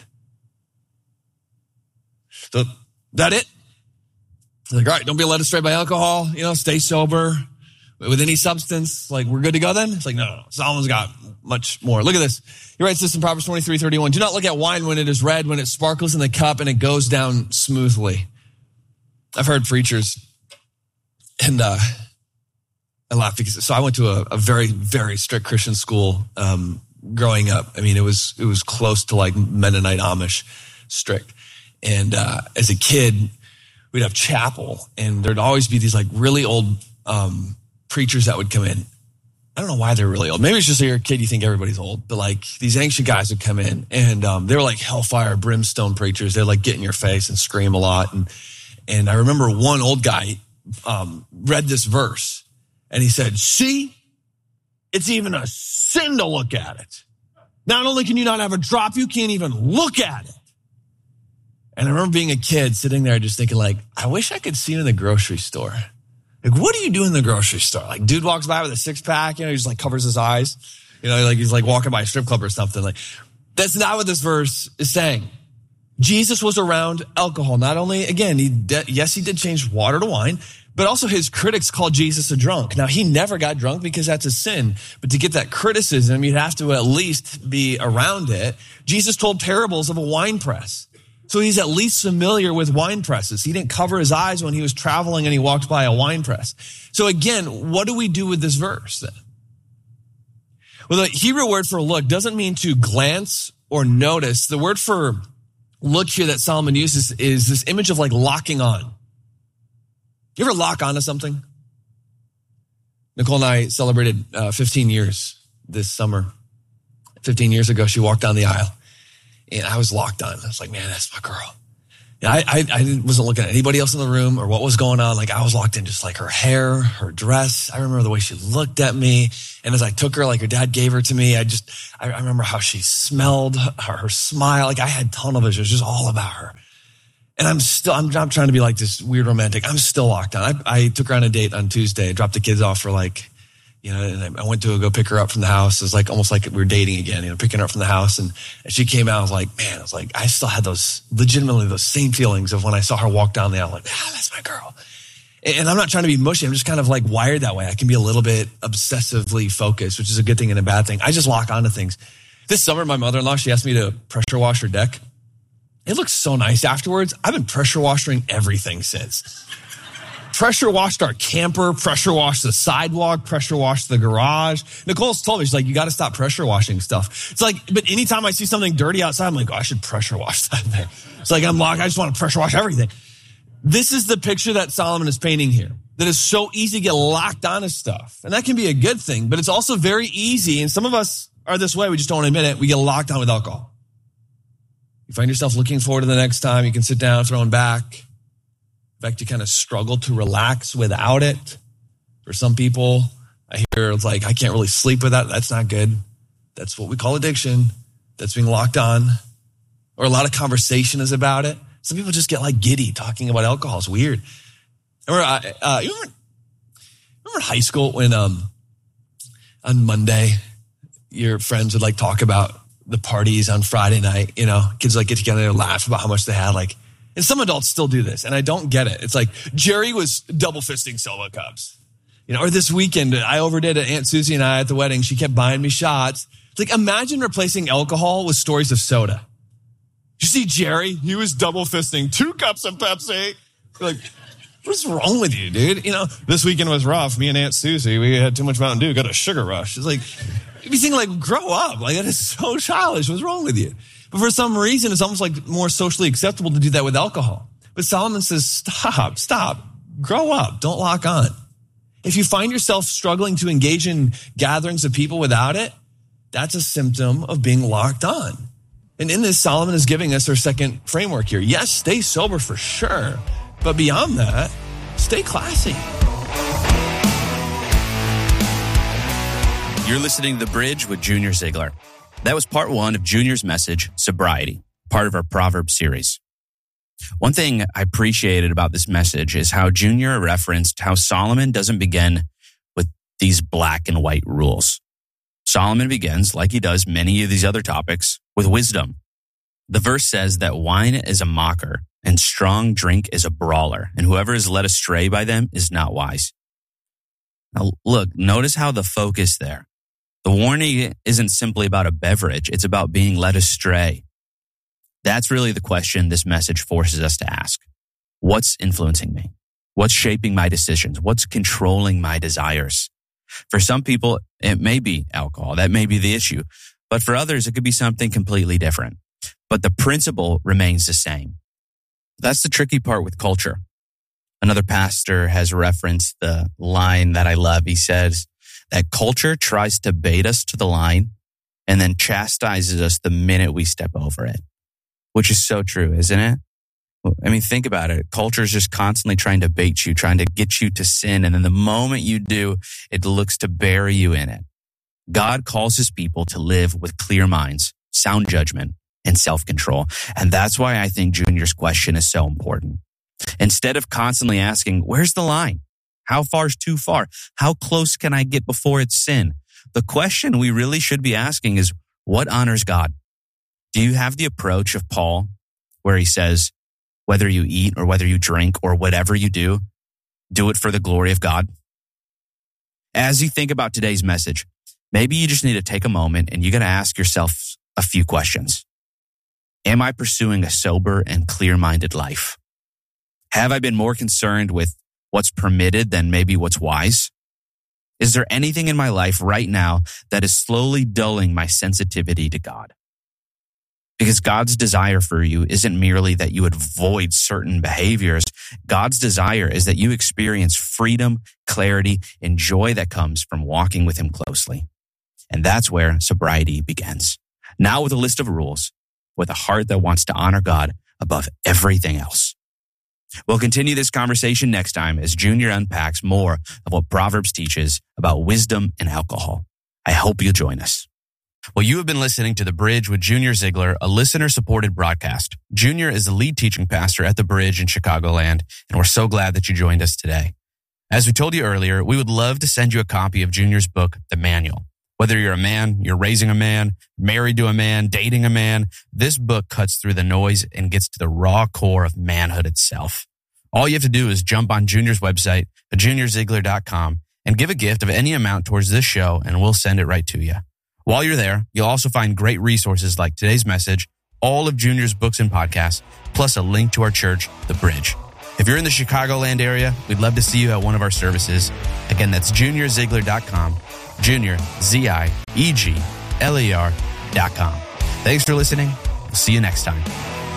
So that it? Like, all right, don't be led astray by alcohol. You know, stay sober with any substance. Like, we're good to go then? It's like, no, no, no. Solomon's got much more. Look at this. He writes this in Proverbs twenty-three thirty-one. Do not look at wine when it is red, when it sparkles in the cup and it goes down smoothly. I've heard preachers, and uh, I laugh because, so I went to a, a very, very strict Christian school um, growing up. I mean, it was, it was close to like Mennonite Amish strict. And uh, as a kid, we'd have chapel, and there'd always be these like really old um, preachers that would come in. I don't know why they're really old. Maybe it's just you're a kid, you think everybody's old, but like these ancient guys would come in, and um, they were like hellfire, brimstone preachers. They'd like get in your face and scream a lot. And and I remember one old guy um, read this verse, and he said, "See, it's even a sin to look at it. Not only can you not have a drop, you can't even look at it." And I remember being a kid sitting there just thinking like, I wish I could see him in the grocery store. Like, what do you do in the grocery store? Like, dude walks by with a six pack, you know, he just like covers his eyes. You know, like he's like walking by a strip club or something. Like, that's not what this verse is saying. Jesus was around alcohol. Not only, again, he de- yes, he did change water to wine, but also his critics called Jesus a drunk. Now, he never got drunk because that's a sin. But to get that criticism, you'd have to at least be around it. Jesus told parables of a wine press. So he's at least familiar with wine presses. He didn't cover his eyes when he was traveling and he walked by a wine press. So again, what do we do with this verse then? Well, the Hebrew word for look doesn't mean to glance or notice. The word for look here that Solomon uses is this image of like locking on. You ever lock onto something? Nicole and I celebrated uh, fifteen years this summer. fifteen years ago, she walked down the aisle and I was locked on. I was like, man, that's my girl. And I, I, I wasn't looking at anybody else in the room or what was going on. Like I was locked in, just like her hair, her dress. I remember the way she looked at me. And as I took her, like her dad gave her to me, I just, I remember how she smelled, her, her smile. Like I had tunnel vision. It was just all about her. And I'm still, I'm, I'm trying to be like this weird romantic. I'm still locked on. I, I took her on a date on Tuesday, dropped the kids off for like, you know, and I went to go pick her up from the house. It was like almost like we were dating again, you know, picking her up from the house. And, and she came out, I was like, man, I was like, I still had those, legitimately those same feelings of when I saw her walk down the aisle, like, ah, that's my girl. And, and I'm not trying to be mushy. I'm just kind of like wired that way. I can be a little bit obsessively focused, which is a good thing and a bad thing. I just lock onto things. This summer, my mother-in-law, she asked me to pressure wash her deck. It looks so nice afterwards. I've been pressure washing everything since. Pressure washed our camper, pressure washed the sidewalk, pressure washed the garage. Nicole's told me, she's like, you got to stop pressure washing stuff. It's like, but anytime I see something dirty outside, I'm like, oh, I should pressure wash that thing. It's like, I'm locked. I just want to pressure wash everything. This is the picture that Solomon is painting here, that is so easy to get locked onto stuff. And that can be a good thing, but it's also very easy. And some of us are this way. We just don't admit it. We get locked on with alcohol. You find yourself looking forward to the next time you can sit down, throwing back. In fact, you kind of struggle to relax without it. For some people, I hear it's like, I can't really sleep with that. That's not good. That's what we call addiction. That's being locked on. Or a lot of conversation is about it. Some people just get like giddy talking about alcohol. It's weird. Remember, uh, you remember, remember high school when um, on Monday, your friends would like talk about the parties on Friday night, you know, kids like get together and laugh about how much they had, like, and some adults still do this, and I don't get it. It's like Jerry was double fisting solo cups. You know, or this weekend, I overdid it. Aunt Susie and I at the wedding, she kept buying me shots. It's like, imagine replacing alcohol with stories of soda. You see Jerry, he was double fisting two cups of Pepsi. You're like, what's wrong with you, dude? You know, this weekend was rough. Me and Aunt Susie, we had too much Mountain Dew, got a sugar rush. It's like, you'd be thinking like, grow up. Like, that is so childish. What's wrong with you? But for some reason, it's almost like more socially acceptable to do that with alcohol. But Solomon says, stop, stop, grow up, don't lock on. If you find yourself struggling to engage in gatherings of people without it, that's a symptom of being locked on. And in this, Solomon is giving us our second framework here. Yes, stay sober for sure. But beyond that, stay classy. You're listening to The Bridge with Junior Ziegler. That was part one of Junior's message, Sobriety, part of our Proverbs series. One thing I appreciated about this message is how Junior referenced how Solomon doesn't begin with these black and white rules. Solomon begins, like he does many of these other topics, with wisdom. The verse says that wine is a mocker and strong drink is a brawler, and whoever is led astray by them is not wise. Now, look, notice how the focus there. The warning isn't simply about a beverage. It's about being led astray. That's really the question this message forces us to ask. What's influencing me? What's shaping my decisions? What's controlling my desires? For some people, it may be alcohol. That may be the issue. But for others, it could be something completely different. But the principle remains the same. That's the tricky part with culture. Another pastor has referenced the line that I love. He says that culture tries to bait us to the line and then chastises us the minute we step over it, which is so true, isn't it? I mean, think about it. Culture is just constantly trying to bait you, trying to get you to sin. And then the moment you do, it looks to bury you in it. God calls his people to live with clear minds, sound judgment, and self-control. And that's why I think Junior's question is so important. Instead of constantly asking, where's the line? How far is too far? How close can I get before it's sin? The question we really should be asking is, what honors God? Do you have the approach of Paul where he says, whether you eat or whether you drink or whatever you do, do it for the glory of God? As you think about today's message, maybe you just need to take a moment and you got to ask yourself a few questions. Am I pursuing a sober and clear-minded life? Have I been more concerned with what's permitted than maybe what's wise? Is there anything in my life right now that is slowly dulling my sensitivity to God? Because God's desire for you isn't merely that you avoid certain behaviors. God's desire is that you experience freedom, clarity, and joy that comes from walking with Him closely. And that's where sobriety begins. Now with a list of rules, with a heart that wants to honor God above everything else. We'll continue this conversation next time as Junior unpacks more of what Proverbs teaches about wisdom and alcohol. I hope you'll join us. Well, you have been listening to The Bridge with Junior Ziegler, a listener-supported broadcast. Junior is the lead teaching pastor at The Bridge in Chicagoland, and we're so glad that you joined us today. As we told you earlier, we would love to send you a copy of Junior's book, The Manual. Whether you're a man, you're raising a man, married to a man, dating a man, this book cuts through the noise and gets to the raw core of manhood itself. All you have to do is jump on Junior's website, junior ziegler dot com, and give a gift of any amount towards this show, and we'll send it right to you. While you're there, you'll also find great resources like today's message, all of Junior's books and podcasts, plus a link to our church, The Bridge. If you're in the Chicagoland area, we'd love to see you at one of our services. Again, that's junior ziegler dot com, Junior, Z I E G L E R dot com. Thanks for listening. We'll see you next time.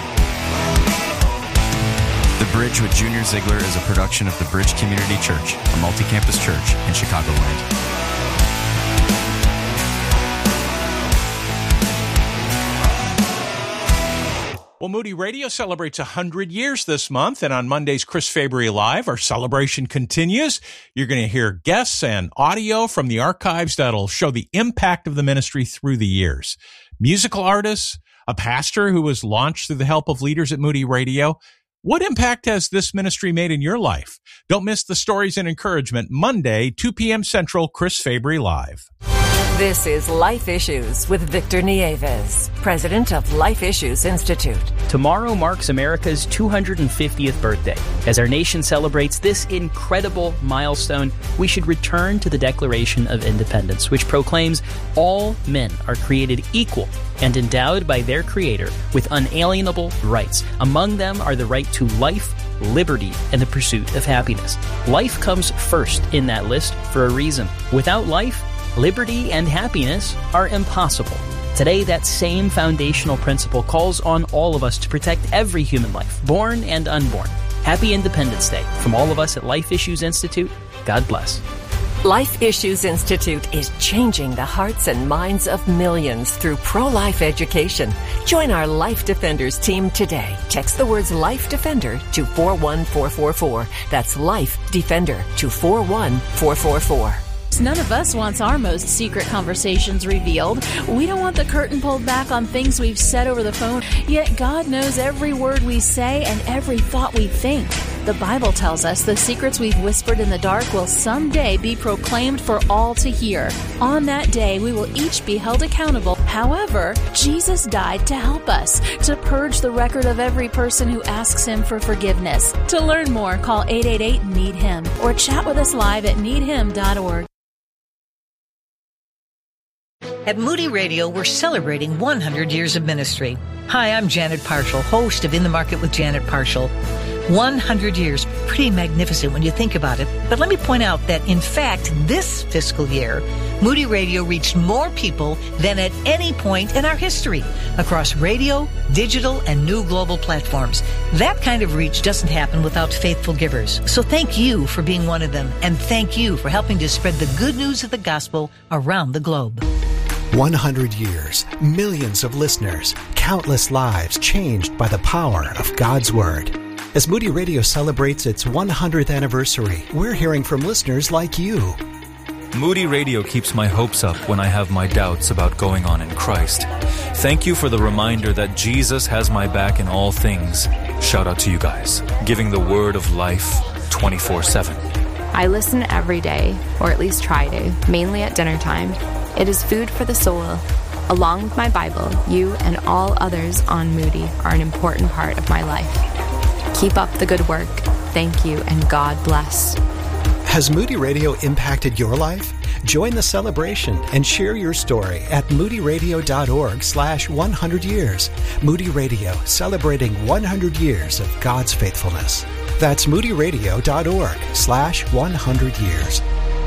The Bridge with Junior Ziegler is a production of The Bridge Community Church, a multi-campus church in Chicagoland. Well, Moody Radio celebrates one hundred years this month, and on Monday's Chris Fabry Live, our celebration continues. You're going to hear guests and audio from the archives that'll show the impact of the ministry through the years. Musical artists, a pastor who was launched through the help of leaders at Moody Radio. What impact has this ministry made in your life? Don't miss the stories and encouragement Monday, two p.m. Central, Chris Fabry Live. This is Life Issues with Victor Nieves, president of Life Issues Institute. Tomorrow marks America's two hundred fiftieth birthday. As our nation celebrates this incredible milestone, we should return to the Declaration of Independence, which proclaims all men are created equal and endowed by their Creator with unalienable rights. Among them are the right to life, liberty, and the pursuit of happiness. Life comes first in that list for a reason. Without life, liberty and happiness are impossible. Today, that same foundational principle calls on all of us to protect every human life, born and unborn. Happy Independence Day from all of us at Life Issues Institute. God bless. Life Issues Institute is changing the hearts and minds of millions through pro-life education. Join our Life Defenders team today. Text the words Life Defender to four one four four four. That's Life Defender to four one four four four. None of us wants our most secret conversations revealed. We don't want the curtain pulled back on things we've said over the phone, yet God knows every word we say and every thought we think. The Bible tells us the secrets we've whispered in the dark will someday be proclaimed for all to hear. On that day, we will each be held accountable. However, Jesus died to help us, to purge the record of every person who asks Him for forgiveness. To learn more, call eight eight eight, need him or chat with us live at need him dot org. At Moody Radio, we're celebrating one hundred years of ministry. Hi, I'm Janet Parshall, host of In the Market with Janet Parshall. one hundred years, pretty magnificent when you think about it. But let me point out that, in fact, this fiscal year, Moody Radio reached more people than at any point in our history across radio, digital, and new global platforms. That kind of reach doesn't happen without faithful givers. So thank you for being one of them, and thank you for helping to spread the good news of the gospel around the globe. one hundred years, millions of listeners, countless lives changed by the power of God's Word. As Moody Radio celebrates its one hundredth anniversary, we're hearing from listeners like you. Moody Radio keeps my hopes up when I have my doubts about going on in Christ. Thank you for the reminder that Jesus has my back in all things. Shout out to you guys, giving the word of life twenty-four seven. I listen every day, or at least try to, mainly at dinner time. It is food for the soul. Along with my Bible, you and all others on Moody are an important part of my life. Keep up the good work. Thank you, and God bless. Has Moody Radio impacted your life? Join the celebration and share your story at moodyradio.org slash 100 years. Moody Radio, celebrating one hundred years of God's faithfulness. That's moodyradio.org slash 100 years.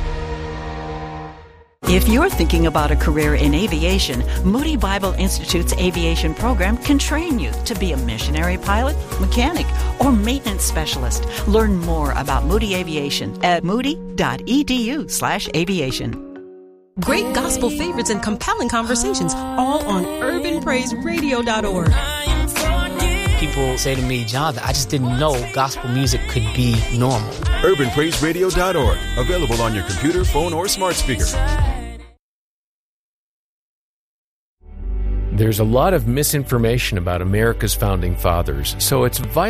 If you're thinking about a career in aviation, Moody Bible Institute's aviation program can train you to be a missionary pilot, mechanic, or maintenance specialist. Learn more about Moody Aviation at moody.edu slash aviation. Great gospel favorites and compelling conversations, all on urban praise radio dot org. People say to me, Jonathan, I just didn't know gospel music could be normal. urban praise radio dot org. Available on your computer, phone, or smart speaker. There's a lot of misinformation about America's founding fathers, so it's vital